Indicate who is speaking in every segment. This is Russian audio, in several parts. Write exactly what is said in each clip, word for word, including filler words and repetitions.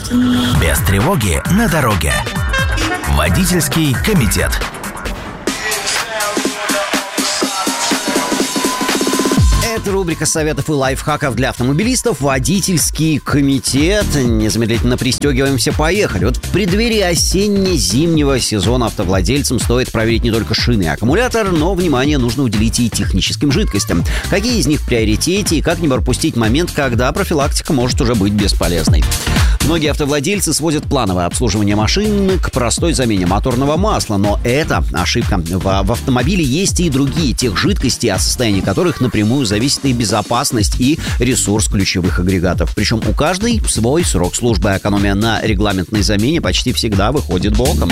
Speaker 1: Без тревоги на дороге. Водительский комитет.
Speaker 2: Это рубрика советов и лайфхаков для автомобилистов «Водительский комитет». Незамедлительно пристегиваемся, поехали. Вот в преддверии осенне-зимнего сезона автовладельцам стоит проверить не только шины и аккумулятор, но внимание нужно уделить и техническим жидкостям. Какие из них в приоритете и как не пропустить момент, когда профилактика может уже быть бесполезной. Многие автовладельцы сводят плановое обслуживание машин к простой замене моторного масла, но это ошибка. В, в автомобиле есть и другие тех жидкости, о состоянии которых напрямую зависит и безопасность, и ресурс ключевых агрегатов. Причем у каждой свой срок службы, а экономия на регламентной замене почти всегда выходит боком.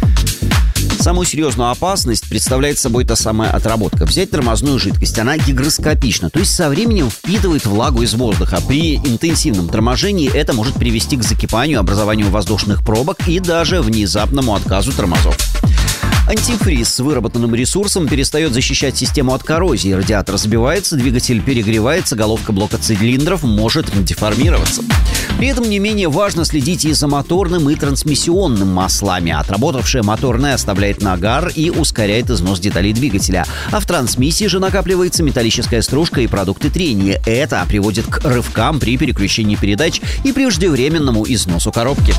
Speaker 2: Самую серьезную опасность представляет собой та самая отработка. Взять тормозную жидкость, она гигроскопична, то есть со временем впитывает влагу из воздуха. При интенсивном торможении это может привести к закипанию, образованию воздушных пробок и даже внезапному отказу тормозов. Антифриз с выработанным ресурсом перестает защищать систему от коррозии. Радиатор сбивается, двигатель перегревается, головка блока цилиндров может деформироваться. При этом не менее важно следить и за моторным, и трансмиссионным маслами. Отработавшая моторная оставляет нагар и ускоряет износ деталей двигателя. А в трансмиссии же накапливается металлическая стружка и продукты трения. Это приводит к рывкам при переключении передач и преждевременному износу коробки.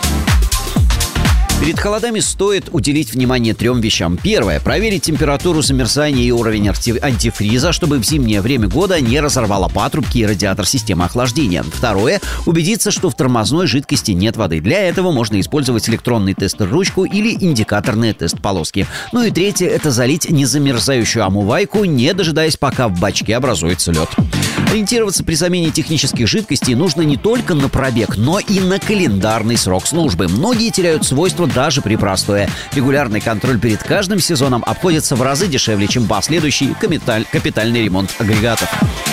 Speaker 2: Перед холодами стоит уделить внимание трем вещам. Первое. Проверить температуру замерзания и уровень антифриза, чтобы в зимнее время года не разорвало патрубки и радиатор системы охлаждения. Второе. Убедиться, что в тормозной жидкости нет воды. Для этого можно использовать электронный тестер-ручку или индикаторные тест-полоски. Ну и третье. Это залить незамерзающую омывайку, не дожидаясь, пока в бачке образуется лед. Ориентироваться при замене технических жидкостей нужно не только на пробег, но и на календарный срок службы. Многие теряют свойства даже при простое. Регулярный контроль перед каждым сезоном обходится в разы дешевле, чем последующий капиталь, капитальный ремонт агрегатов.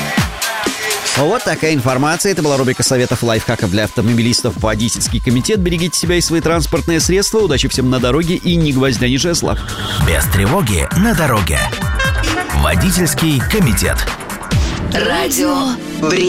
Speaker 2: Вот такая информация. Это была рубрика советов и лайфхаков для автомобилистов «Водительский комитет». Берегите себя и свои транспортные средства. Удачи всем на дороге и ни гвоздя, ни жезла.
Speaker 1: Без тревоги на дороге. Водительский комитет.
Speaker 3: Радио.